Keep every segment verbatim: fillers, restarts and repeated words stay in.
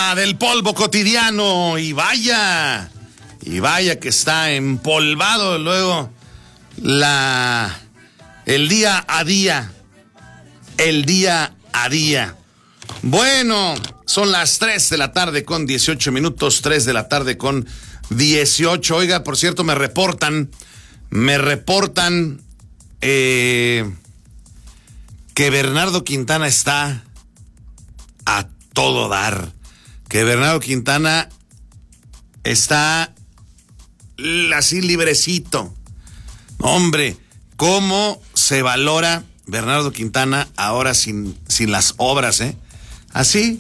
hora del polvo cotidiano y vaya, y vaya que está empolvado luego la el día a día, el día a día. Bueno, son las tres de la tarde con dieciocho minutos, tres de la tarde con dieciocho. Oiga, por cierto, me reportan, me reportan eh, que Bernardo Quintana está a todo dar. Que Bernardo Quintana está así librecito. Hombre, ¿cómo se valora Bernardo Quintana ahora sin, sin las obras, eh? Así,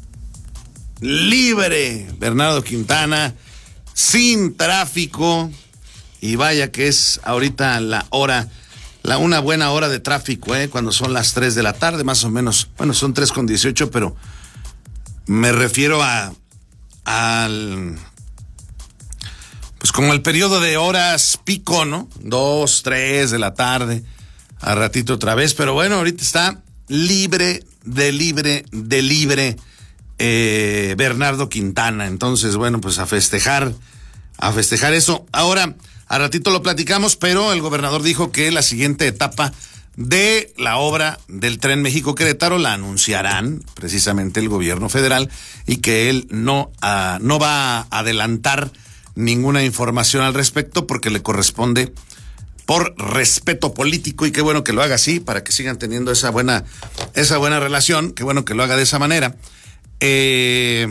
libre Bernardo Quintana, sin tráfico, y vaya que es ahorita la hora, la una buena hora de tráfico, eh, cuando son las tres de la tarde, más o menos. Bueno, son tres con dieciocho, pero me refiero a al pues como el periodo de horas pico, ¿no? Dos, tres de la tarde, a ratito otra vez, pero bueno, ahorita está libre, de libre, de libre eh, Bernardo Quintana. Entonces, bueno, pues a festejar, a festejar eso. Ahora, a ratito lo platicamos, pero el gobernador dijo que la siguiente etapa de la obra del Tren México-Querétaro la anunciarán precisamente el gobierno federal y que él no, uh, no va a adelantar ninguna información al respecto porque le corresponde por respeto político, y qué bueno que lo haga así para que sigan teniendo esa buena, esa buena relación, qué bueno que lo haga de esa manera. Eh,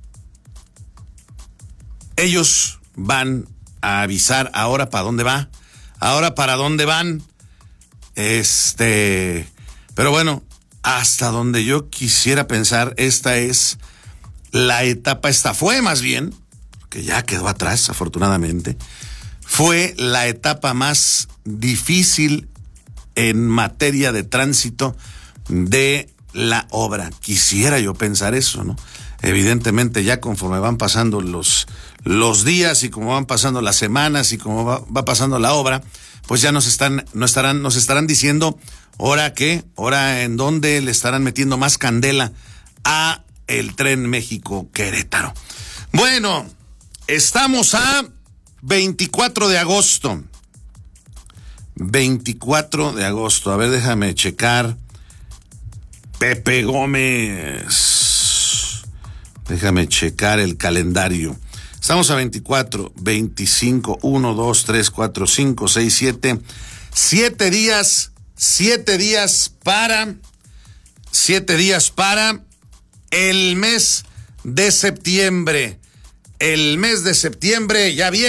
ellos van a avisar ahora para dónde va, ahora para dónde van. Este, pero bueno, hasta donde yo quisiera pensar, esta es la etapa, esta fue más bien, que ya quedó atrás, afortunadamente, fue la etapa más difícil en materia de tránsito de la obra. Quisiera yo pensar eso, ¿no? Evidentemente ya conforme van pasando los, los días y como van pasando las semanas y como va, va pasando la obra, pues ya nos están, nos estarán, nos estarán diciendo, ¿ahora qué? ¿Ahora en dónde le estarán metiendo más candela a el Tren México-Querétaro? Bueno, estamos a veinticuatro de agosto. veinticuatro de agosto. A ver, déjame checar. Pepe Gómez. Déjame checar el calendario. Estamos a veinticuatro, veinticinco, uno, dos, tres, cuatro, cinco, seis, siete. Siete días, siete días para, siete días para el mes de septiembre. El mes de septiembre ya viene.